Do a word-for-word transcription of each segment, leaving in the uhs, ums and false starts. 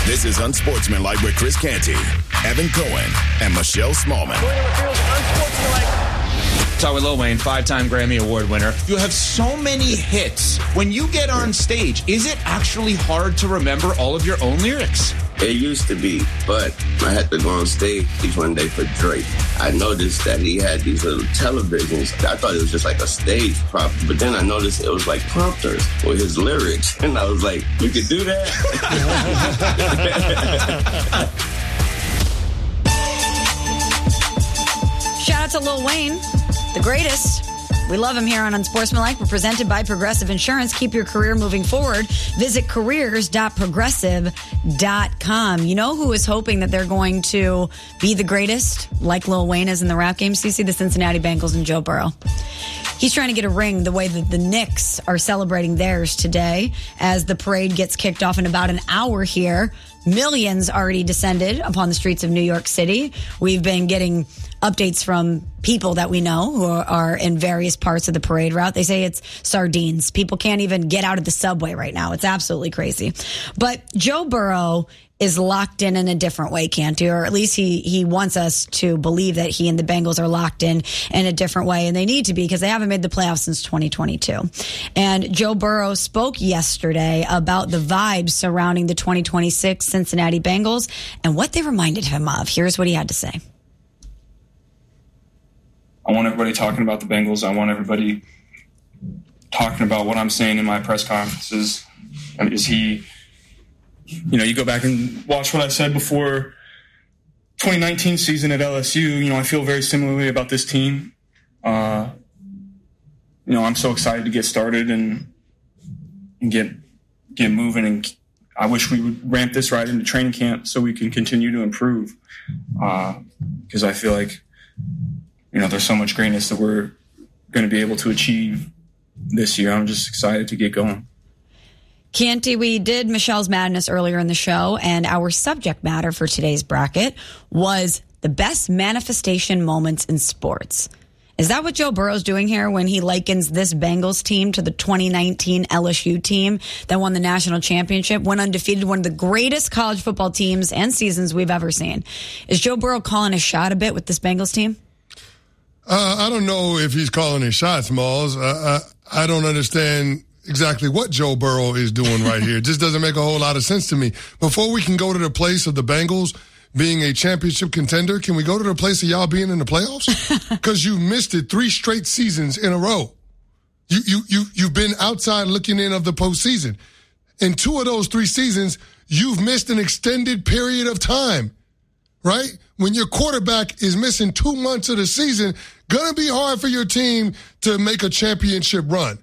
This is Unsportsmanlike with Chris Canty, Evan Cohen, and Michelle Smallman. Talk with Lil Wayne, five-time Grammy Award winner. You have so many hits. When you get on stage, is it actually hard to remember all of your own lyrics? It used to be, but I had to go on stage one day for Drake. I noticed that he had these little televisions. I thought it was just like a stage prop, but then I noticed it was like prompters with his lyrics. And I was like, you could do that? Shout out to Lil Wayne, the greatest. We love him here on Unsportsmanlike. We're presented by Progressive Insurance. Keep your career moving forward. Visit careers dot progressive dot com. You know who is hoping that they're going to be the greatest, like Lil Wayne is in the rap game? C C, the Cincinnati Bengals, and Joe Burrow. He's trying to get a ring the way that the Knicks are celebrating theirs today as the parade gets kicked off in about an hour here. Millions already descended upon the streets of New York City. We've been getting updates from people that we know who are in various parts of the parade route. They say it's sardines. People can't even get out of the subway right now. It's absolutely crazy. But Joe Burrow is locked in in a different way, Canty, or at least he he wants us to believe that he and the Bengals are locked in in a different way, and they need to be because they haven't made the playoffs since twenty twenty-two. And Joe Burrow spoke yesterday about the vibes surrounding the twenty twenty-six Cincinnati Bengals and what they reminded him of. Here's what he had to say. I want everybody talking about the Bengals. I want everybody talking about what I'm saying in my press conferences. I mean, is he... You know, you go back and watch what I said before twenty nineteen season at L S U. You know, I feel very similarly about this team. Uh, you know, I'm so excited to get started and, and get get moving. And I wish we would ramp this right into training camp so we can continue to improve. Because uh, I feel like, you know, there's so much greatness that we're going to be able to achieve this year. I'm just excited to get going. Canty, we did Michelle's Madness earlier in the show, and our subject matter for today's bracket was the best manifestation moments in sports. Is that what Joe Burrow's doing here when he likens this Bengals team to the twenty nineteen L S U team that won the national championship, went undefeated, one of the greatest college football teams and seasons we've ever seen? Is Joe Burrow calling a shot a bit with this Bengals team? Uh, I don't know if he's calling his shots, Malls. Uh, I, I don't understand exactly what Joe Burrow is doing right here. It just doesn't make a whole lot of sense to me. Before we can go to the place of the Bengals being a championship contender, can we go to the place of y'all being in the playoffs? Because you missed it three straight seasons in a row. You, you, you, you've been outside looking in of the postseason. In two of those three seasons, you've missed an extended period of time, right? When your quarterback is missing two months of the season, gonna be hard for your team to make a championship run.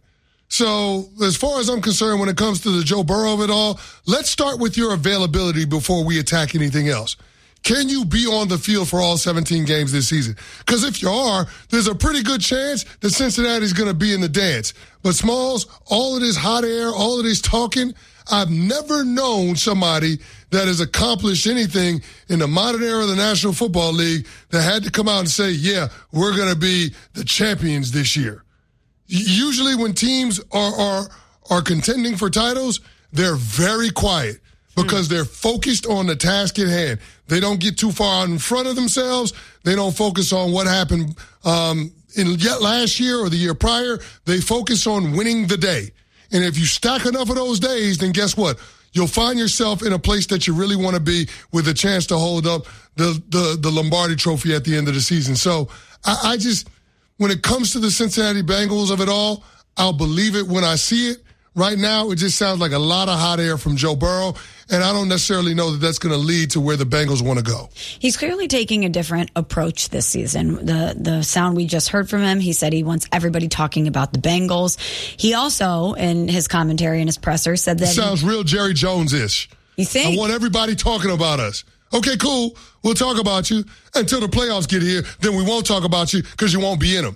So as far as I'm concerned, when it comes to the Joe Burrow of it all, let's start with your availability before we attack anything else. Can you be on the field for all seventeen games this season? Because if you are, there's a pretty good chance that Cincinnati's going to be in the dance. But Smalls, all of this hot air, all of this talking, I've never known somebody that has accomplished anything in the modern era of the National Football League that had to come out and say, yeah, we're going to be the champions this year. Usually when teams are, are are contending for titles, they're very quiet because they're focused on the task at hand. They don't get too far out in front of themselves. They don't focus on what happened um, in yet last year or the year prior. They focus on winning the day. And if you stack enough of those days, then guess what? You'll find yourself in a place that you really want to be with a chance to hold up the, the, the Lombardi Trophy at the end of the season. So I, I just... When it comes to the Cincinnati Bengals of it all, I'll believe it when I see it. Right now, it just sounds like a lot of hot air from Joe Burrow, and I don't necessarily know that that's going to lead to where the Bengals want to go. He's clearly taking a different approach this season. The the sound we just heard from him, he said he wants everybody talking about the Bengals. He also, in his commentary and his presser, said that... It sounds he, real Jerry Jones-ish. You think? I want everybody talking about us. Okay, cool. We'll talk about you until the playoffs get here. Then we won't talk about you because you won't be in them.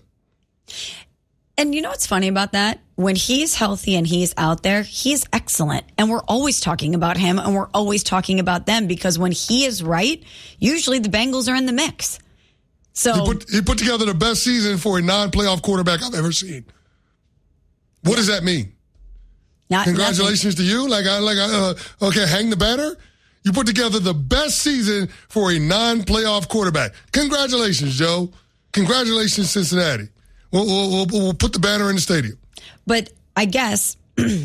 And you know what's funny about that? When he's healthy and he's out there, he's excellent. And we're always talking about him and we're always talking about them because when he is right, usually the Bengals are in the mix. So he put, he put together the best season for a non-playoff quarterback I've ever seen. What yeah. does that mean? Not, Congratulations nothing. to you. Like, I, like, I, uh, okay, hang the banner. You put together the best season for a non-playoff quarterback. Congratulations, Joe. Congratulations, Cincinnati. We'll, we'll, we'll put the banner in the stadium. But I guess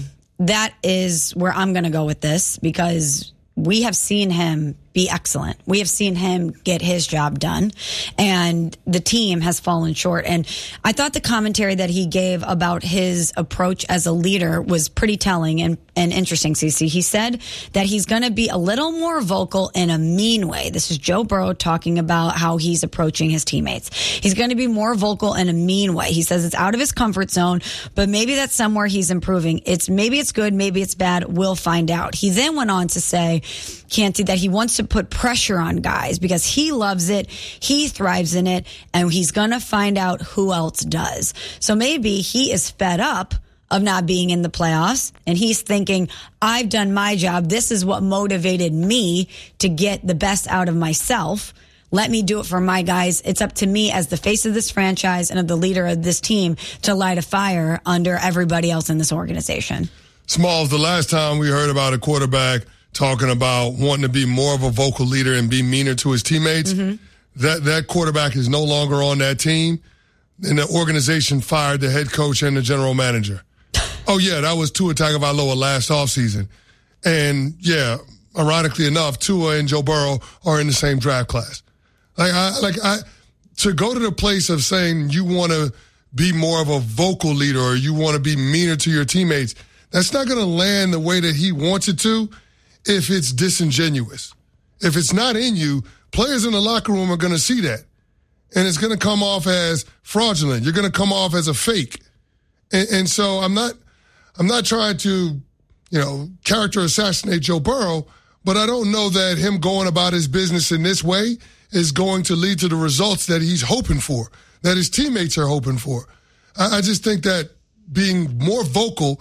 that is where I'm going to go with this, because we have seen him be excellent. We have seen him get his job done, and the team has fallen short. And I thought the commentary that he gave about his approach as a leader was pretty telling and, and interesting, Cece. He said that he's going to be a little more vocal in a mean way. This is Joe Burrow talking about how he's approaching his teammates. He's going to be more vocal in a mean way. He says it's out of his comfort zone, but maybe that's somewhere he's improving. It's maybe it's good, maybe it's bad. We'll find out. He then went on to say, Canty, that he wants to put pressure on guys because he loves it, he thrives in it, and he's going to find out who else does. So maybe he is fed up of not being in the playoffs, and he's thinking, I've done my job. This is what motivated me to get the best out of myself. Let me do it for my guys. It's up to me as the face of this franchise and of the leader of this team to light a fire under everybody else in this organization. Smalls, the last time we heard about a quarterback talking about wanting to be more of a vocal leader and be meaner to his teammates, mm-hmm. that, that quarterback is no longer on that team, and the organization fired the head coach and the general manager. Oh, yeah, that was Tua Tagovailoa last offseason. And, yeah, ironically enough, Tua and Joe Burrow are in the same draft class. Like, I, like I, to go to the place of saying you want to be more of a vocal leader or you want to be meaner to your teammates, that's not going to land the way that he wants it to if it's disingenuous. If it's not in you, players in the locker room are going to see that. And it's going to come off as fraudulent. You're going to come off as a fake. And, and so I'm not, I'm not trying to, you know, character assassinate Joe Burrow, but I don't know that him going about his business in this way is going to lead to the results that he's hoping for, that his teammates are hoping for. I, I just think that being more vocal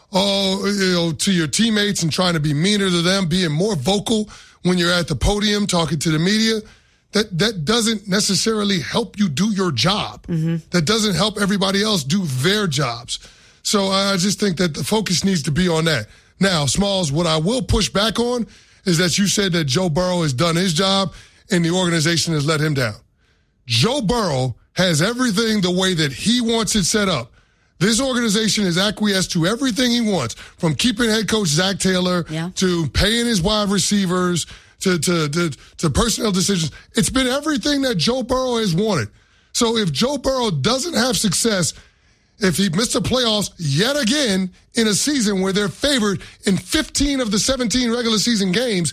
Oh, you know, to your teammates and trying to be meaner to them, being more vocal when you're at the podium talking to the media, that, that doesn't necessarily help you do your job. Mm-hmm. That doesn't help everybody else do their jobs. So I just think that the focus needs to be on that. Now, Smalls, what I will push back on is that you said that Joe Burrow has done his job and the organization has let him down. Joe Burrow has everything the way that he wants it set up. This organization has acquiesced to everything he wants, from keeping head coach Zach Taylor yeah. to paying his wide receivers to, to, to, to personnel decisions. It's been everything that Joe Burrow has wanted. So if Joe Burrow doesn't have success, if he missed the playoffs yet again in a season where they're favored in fifteen of the seventeen regular season games,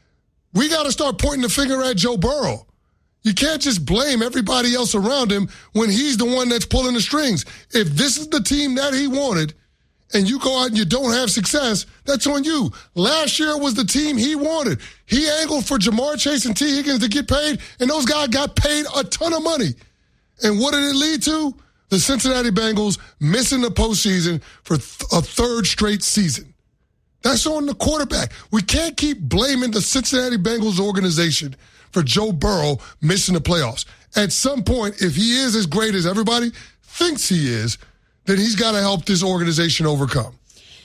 we got to start pointing the finger at Joe Burrow. You can't just blame everybody else around him when he's the one that's pulling the strings. If this is the team that he wanted and you go out and you don't have success, that's on you. Last year was the team he wanted. He angled for Jamar Chase and T. Higgins to get paid, and those guys got paid a ton of money. And what did it lead to? The Cincinnati Bengals missing the postseason for th- a third straight season. That's on the quarterback. We can't keep blaming the Cincinnati Bengals organization for Joe Burrow missing the playoffs. At some point, if he is as great as everybody thinks he is, then he's got to help this organization overcome.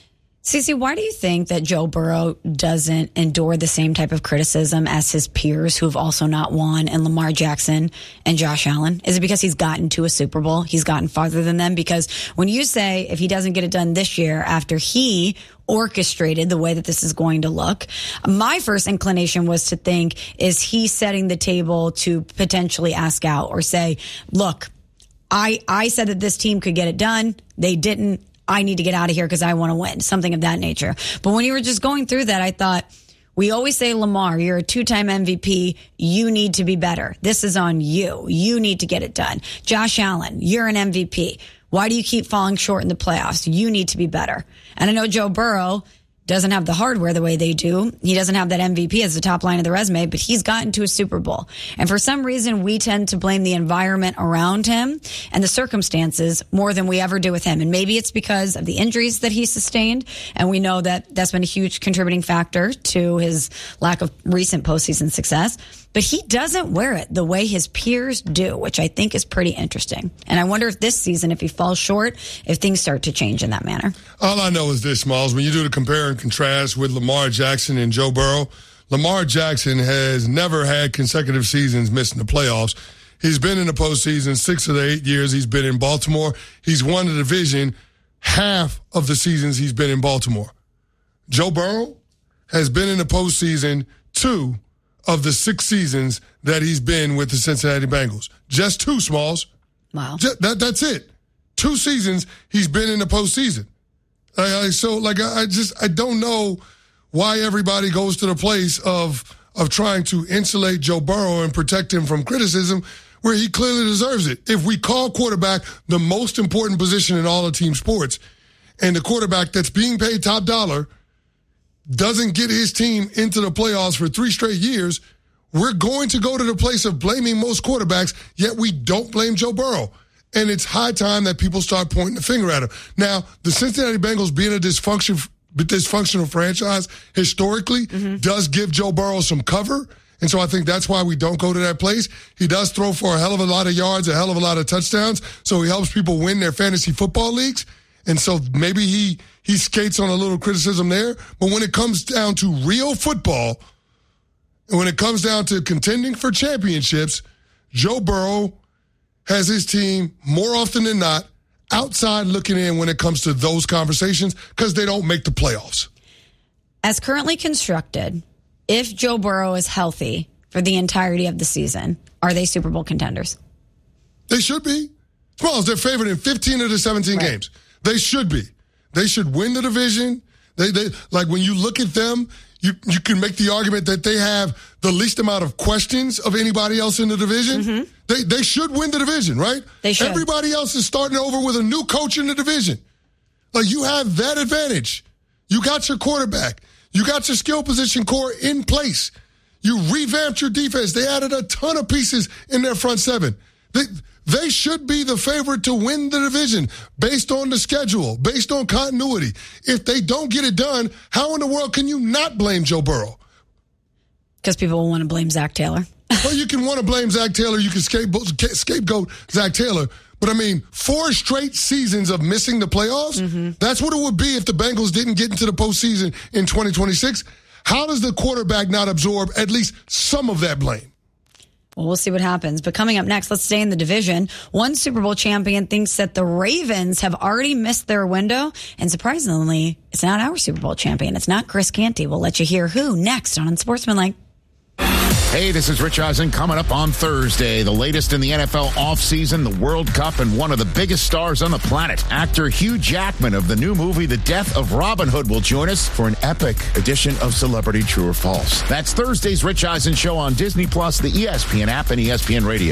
Cece, why do you think that Joe Burrow doesn't endure the same type of criticism as his peers who have also not won, and Lamar Jackson and Josh Allen? Is it because he's gotten to a Super Bowl? He's gotten farther than them? Because when you say if he doesn't get it done this year after he orchestrated the way that this is going to look, my first inclination was to think, is he setting the table to potentially ask out or say, look, I, I said that this team could get it done. They didn't. I need to get out of here because I want to win, something of that nature. But when you were just going through that, I thought, we always say, Lamar, you're a two-time M V P. You need to be better. This is on you. You need to get it done. Josh Allen, you're an M V P. Why do you keep falling short in the playoffs? You need to be better. And I know Joe Burrow doesn't have the hardware the way they do. He doesn't have that M V P as the top line of the resume, but he's gotten to a Super Bowl. And for some reason, we tend to blame the environment around him and the circumstances more than we ever do with him. And maybe it's because of the injuries that he sustained. And we know that that's been a huge contributing factor to his lack of recent postseason success. But he doesn't wear it the way his peers do, which I think is pretty interesting. And I wonder if this season, if he falls short, if things start to change in that manner. All I know is this, Smalls. When you do the compare and contrast with Lamar Jackson and Joe Burrow, Lamar Jackson has never had consecutive seasons missing the playoffs. He's been in the postseason six of the eight years he's been in Baltimore. He's won the division half of the seasons he's been in Baltimore. Joe Burrow has been in the postseason two of the six seasons that he's been with the Cincinnati Bengals. Just two, Smalls. Wow. Just, that, that's it. Two seasons he's been in the postseason. I, I, so, like, I, I just, I don't know why everybody goes to the place of of trying to insulate Joe Burrow and protect him from criticism where he clearly deserves it. If we call quarterback the most important position in all of team sports, and the quarterback that's being paid top dollar doesn't get his team into the playoffs for three straight years, we're going to go to the place of blaming most quarterbacks, yet we don't blame Joe Burrow. And it's high time that people start pointing the finger at him. Now, the Cincinnati Bengals being a dysfunction, dysfunctional franchise historically mm-hmm. does give Joe Burrow some cover. And so I think that's why we don't go to that place. He does throw for a hell of a lot of yards, a hell of a lot of touchdowns. So he helps people win their fantasy football leagues. And so maybe he, he skates on a little criticism there. But when it comes down to real football, and when it comes down to contending for championships, Joe Burrow has his team more often than not outside looking in when it comes to those conversations because they don't make the playoffs. As currently constructed, if Joe Burrow is healthy for the entirety of the season, are they Super Bowl contenders? They should be. Smalls, they're favored in fifteen of the seventeen right. games. They should be. They should win the division. They, they like when you look at them, you you can make the argument that they have the least amount of questions of anybody else in the division. Mm-hmm. They they should win the division, right? They should. Everybody else is starting over with a new coach in the division. Like, you have that advantage. You got your quarterback. You got your skill position core in place. You revamped your defense. They added a ton of pieces in their front seven. They, they should be the favorite to win the division based on the schedule, based on continuity. If they don't get it done, how in the world can you not blame Joe Burrow? Because people will want to blame Zach Taylor. Well, you can want to blame Zach Taylor. You can scapegoat, scapegoat Zach Taylor. But, I mean, four straight seasons of missing the playoffs, mm-hmm. that's what it would be if the Bengals didn't get into the postseason in twenty twenty-six. How does the quarterback not absorb at least some of that blame? Well, we'll see what happens. But coming up next, let's stay in the division. One Super Bowl champion thinks that the Ravens have already missed their window. And surprisingly, it's not our Super Bowl champion. It's not Chris Canty. We'll let you hear who next on Unsportsmanlike. Hey, this is Rich Eisen. Coming up on Thursday, the latest in the N F L offseason, the World Cup, and one of the biggest stars on the planet. Actor Hugh Jackman of the new movie The Death of Robin Hood will join us for an epic edition of Celebrity True or False. That's Thursday's Rich Eisen Show on Disney Plus, the E S P N app, and E S P N Radio.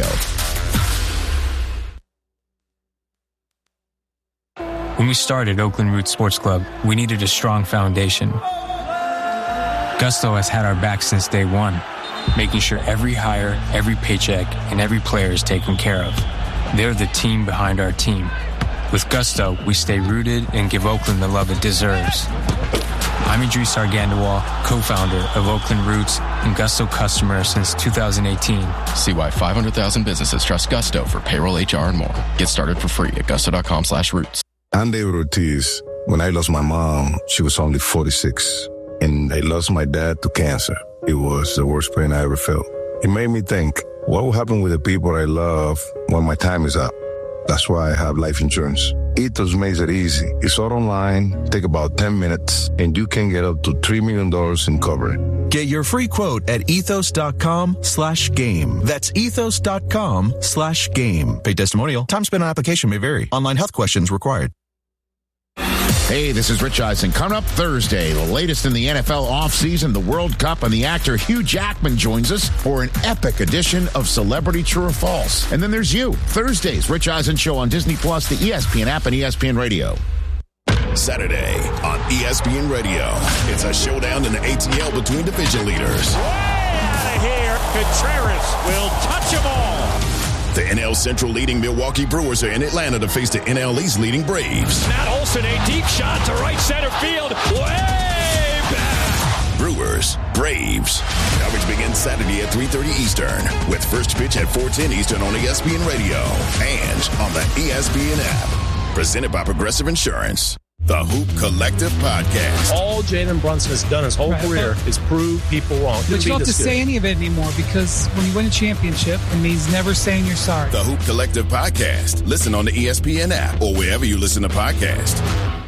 When we started Oakland Roots Sports Club, we needed a strong foundation. Gusto has had our back since day one, making sure every hire, every paycheck, and every player is taken care of. They're the team behind our team. With Gusto, we stay rooted and give Oakland the love it deserves. I'm Idris Argandawal, co-founder of Oakland Roots and Gusto customer since two thousand eighteen. See why five hundred thousand businesses trust Gusto for payroll, H R, and more. Get started for free at gusto.com slash roots. I'm David Ortiz. When I lost my mom, she was only forty-six. And I lost my dad to cancer. It was the worst pain I ever felt. It made me think, what will happen with the people I love when my time is up? That's why I have life insurance. Ethos makes it easy. It's all online, take about ten minutes, and you can get up to three million dollars in coverage. Get your free quote at ethos.com slash game. That's ethos.com slash game. Paid testimonial. Time spent on application may vary. Online health questions required. Hey, this is Rich Eisen. Coming up Thursday, the latest in the N F L offseason, the World Cup, and the actor Hugh Jackman joins us for an epic edition of Celebrity True or False. And then there's you, Thursday's Rich Eisen Show on Disney Plus, the E S P N app, and E S P N Radio. Saturday on E S P N Radio, it's a showdown in the A T L between division leaders. Way out of here, Contreras will touch them all. The N L Central leading Milwaukee Brewers are in Atlanta to face the N L East leading Braves. Matt Olson, a deep shot to right center field. Way back. Brewers, Braves. Coverage begins Saturday at three thirty Eastern with first pitch at four ten Eastern on E S P N Radio and on the E S P N app. Presented by Progressive Insurance. The Hoop Collective Podcast. All Jalen Brunson has done his whole Right, career but- is prove people wrong. But you don't have to say any of it anymore because when you win a championship, it means never saying you're sorry. The Hoop Collective Podcast. Listen on the E S P N app or wherever you listen to podcasts.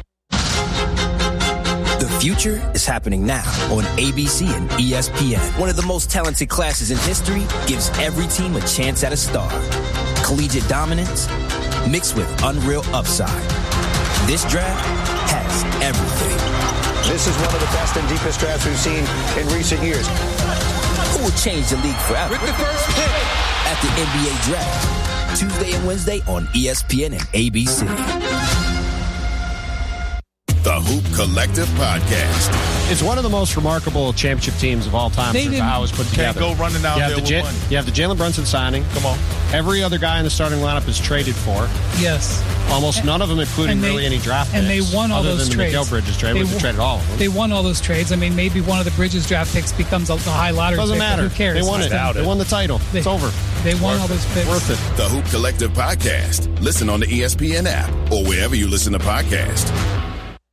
The future is happening now on A B C and E S P N. One of the most talented classes in history gives every team a chance at a star. Collegiate dominance mixed with unreal upside. This draft has everything. This is one of the best and deepest drafts we've seen in recent years. Who will change the league forever? With the first pick at the N B A Draft. Tuesday and Wednesday on E S P N and A B C. The Hoop Collective Podcast. It's one of the most remarkable championship teams of all time. They didn't- How it was put Can't together. go running out you have there the with Ja- money. You have the Jalen Brunson signing. Come on. Every other guy in the starting lineup is traded for. Yes. Almost And- none of them, including and they- really any draft and picks. they won all other those than trades. the Miguel Bridges trade, They which they won- traded all of them. They won all those trades. I mean, maybe one of the Bridges draft picks becomes a, a high lottery Doesn't pick, but matter. Who cares? They won it. It's- They won the title. They- it's over. They won Worth all those picks. Worth it. The Hoop Collective Podcast. Listen on the E S P N app or wherever you listen to podcasts.